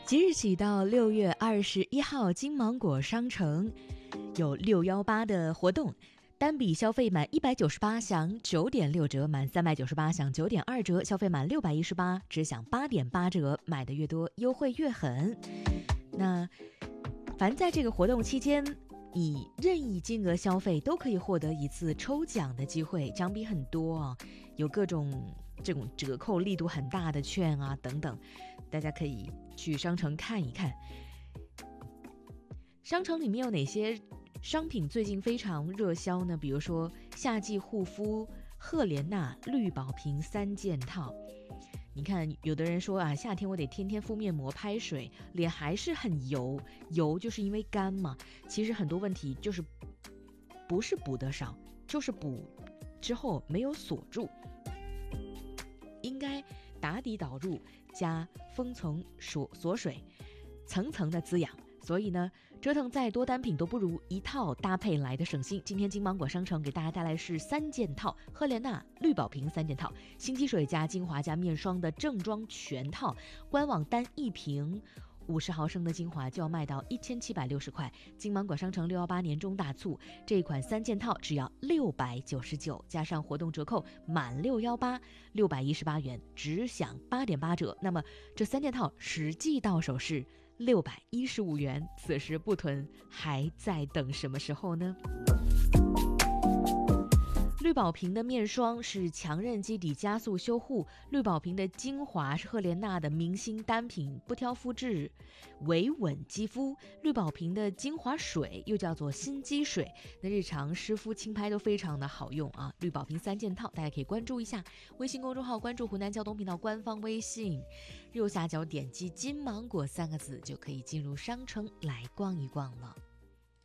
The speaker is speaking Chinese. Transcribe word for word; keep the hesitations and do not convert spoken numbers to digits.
即日起到六月二十一号，金芒果商城有六一八的活动，单笔消费满一百九十八享九点六折，满三百九十八享九点二折，消费满六百一十八只享八点八折，买的越多优惠越狠。那凡在这个活动期间，你任意金额消费都可以获得一次抽奖的机会，奖品很多啊，有各种这种折扣力度很大的券啊等等，大家可以去商城看一看。商城里面有哪些商品最近非常热销呢？比如说夏季护肤赫莲娜绿宝瓶三件套。你看有的人说啊，夏天我得天天敷面膜拍水，脸还是很油，油就是因为干嘛。其实很多问题就是不是补得少，就是补之后没有锁住，应该打底导入加封层锁锁水，层层的滋养。所以呢，折腾再多单品都不如一套搭配来的省心。今天金芒果商城给大家带来是三件套，赫莲娜绿宝瓶三件套，新肌水加精华加面霜的正装全套，官网单一瓶五十毫升的精华就要卖到一千七百六十块。金芒果商城六一八年中大促，这一款三件套只要六百九十九，加上活动折扣满六一八六百一十八元，只享八点八折。那么这三件套实际到手是六百一十五元，此时不囤还在等什么时候呢？绿宝瓶的面霜是强韧肌底加速修护，绿宝瓶的精华是赫莲娜的明星单品，不挑肤质，维稳肌肤。绿宝瓶的精华水又叫做新肌水，那日常湿敷轻拍都非常的好用啊。绿宝瓶三件套大家可以关注一下，微信公众号关注湖南交通频道官方微信，右下角点击金芒果三个字就可以进入商城来逛一逛了。